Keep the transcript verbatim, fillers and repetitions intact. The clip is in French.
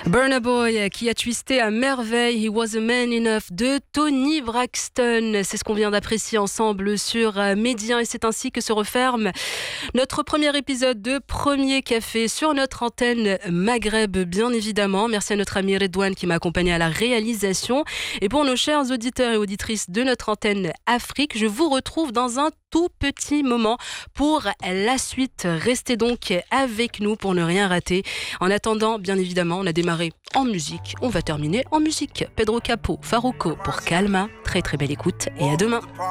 Burna Boy qui a twisté à merveille He Was a Man Enough de Toni Braxton. C'est ce qu'on vient d'apprécier ensemble sur Média et c'est ainsi que se referme notre premier épisode de Premier Café sur notre antenne Maghreb, bien évidemment. Merci à notre ami Redouane qui m'a accompagné à la réalisation. Et pour nos chers auditeurs et auditrices de notre antenne Afrique, je vous retrouve dans un tout petit moment pour la suite. Restez donc avec nous pour ne rien rater. En attendant, bien évidemment, on a démarré en musique, on va terminer en musique. Pedro Capo, Farruko pour Calma. Très très belle écoute et à demain.